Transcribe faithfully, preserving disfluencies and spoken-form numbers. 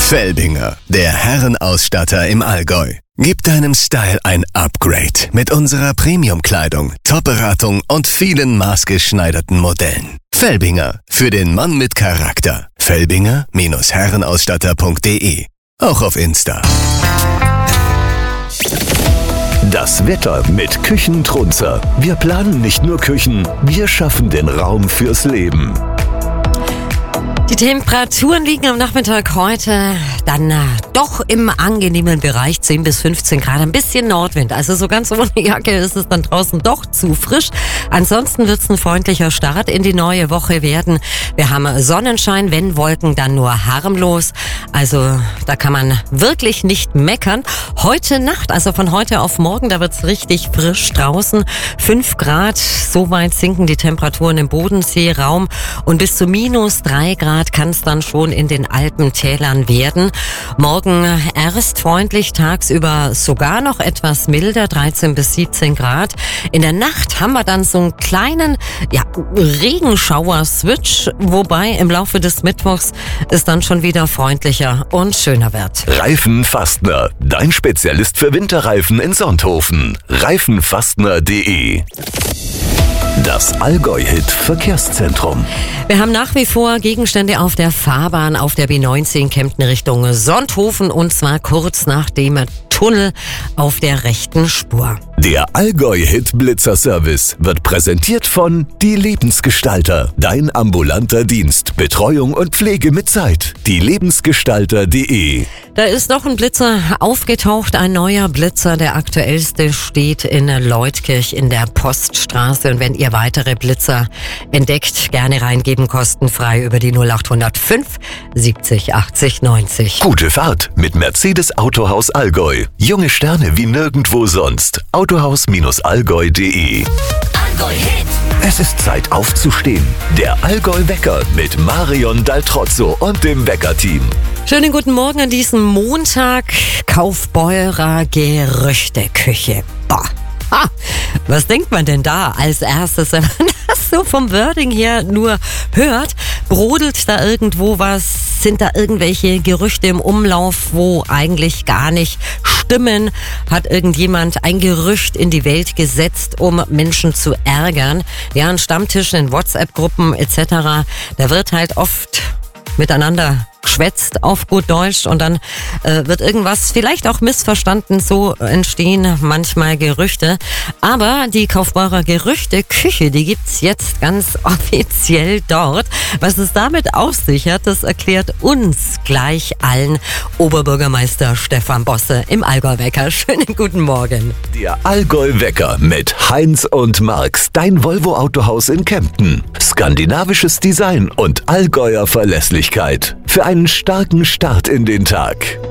Felbinger, der Herrenausstatter im Allgäu. Gib deinem Style ein Upgrade mit unserer Premium-Kleidung, Top-Beratung und vielen maßgeschneiderten Modellen. Felbinger, für den Mann mit Charakter. Felbinger Herrenausstatter punkt de. Auch auf Insta. Das Wetter mit Küchentrunzer. Wir planen nicht nur Küchen, wir schaffen den Raum fürs Leben. Die Temperaturen liegen am Nachmittag heute dann äh, doch im angenehmen Bereich zehn bis fünfzehn Grad, ein bisschen Nordwind. Also so ganz ohne Jacke ist es dann draußen doch zu frisch. Ansonsten wird es ein freundlicher Start in die neue Woche werden. Wir haben Sonnenschein, wenn Wolken, dann nur harmlos. Also da kann man wirklich nicht meckern. Heute Nacht, also von heute auf morgen, da wird es richtig frisch draußen. fünf Grad, so weit sinken die Temperaturen im Bodenseeraum und bis zu minus drei Grad kann es dann schon in den Alpentälern werden. Morgen erst freundlich, tagsüber sogar noch etwas milder, dreizehn bis siebzehn Grad. In der Nacht haben wir dann so einen kleinen ja, Regenschauer-Switch, wobei im Laufe des Mittwochs es dann schon wieder freundlicher und schöner wird. Reifenfastner, dein Spezialist für Winterreifen in Sonthofen. reifenfastner punkt de. Das Allgäu-Hit Verkehrszentrum. Wir haben nach wie vor Gegenstände auf der Fahrbahn auf der B neunzehn Kempten Richtung Sonthofen und zwar kurz nach dem Tunnel auf der rechten Spur. Der Allgäu-Hit Blitzer-Service wird präsentiert von Die Lebensgestalter. Dein ambulanter Dienst, Betreuung und Pflege mit Zeit. Die lebensgestalter punkt de. Da ist noch ein Blitzer aufgetaucht, ein neuer Blitzer. Der aktuellste steht in Leutkirch in der Poststraße. Und wenn ihr weitere Blitzer entdeckt, gerne reingeben, kostenfrei über die null acht null fünf siebzig achtzig neunzig. Gute Fahrt mit Mercedes Autohaus Allgäu. Junge Sterne wie nirgendwo sonst. autohaus allgäu punkt de. Allgäu Hit. Es ist Zeit aufzustehen. Der Allgäu-Wecker mit Marion Daltrozzo und dem Wecker-Team. Schönen guten Morgen an diesem Montag. Kaufbeurer Gerüchteküche. Boah. Ha, was denkt man denn da als erstes, wenn man das so vom Wording her nur hört? Brodelt da irgendwo was? Sind da irgendwelche Gerüchte im Umlauf, wo eigentlich gar nicht stimmen? Hat irgendjemand ein Gerücht in die Welt gesetzt, um Menschen zu ärgern? Ja, ein Stammtisch in WhatsApp-Gruppen et cetera. Da wird halt oft miteinander geschwätzt auf gut Deutsch und dann äh, wird irgendwas vielleicht auch missverstanden, so entstehen manchmal Gerüchte. Aber die Kaufbeurer Gerüchteküche, die gibt's jetzt ganz offiziell dort. Was es damit auf sich hat, das erklärt uns gleich allen Oberbürgermeister Stefan Bosse im Allgäu-Wecker. Schönen guten Morgen. Der Allgäu-Wecker mit Heinz und Marx, dein Volvo-Autohaus in Kempten. Skandinavisches Design und Allgäuer Verlässlichkeit. Für einen starken Start in den Tag.